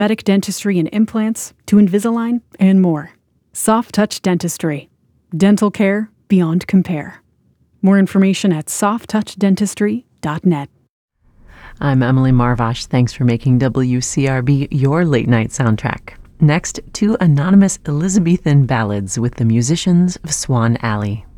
cosmetic dentistry and implants to Invisalign and more. Soft Touch Dentistry. Dental care beyond compare. More information at softtouchdentistry.net. I'm Emily Marvosh. Thanks for making WCRB your late night soundtrack. Next, two anonymous Elizabethan ballads with the musicians of Swan Alley.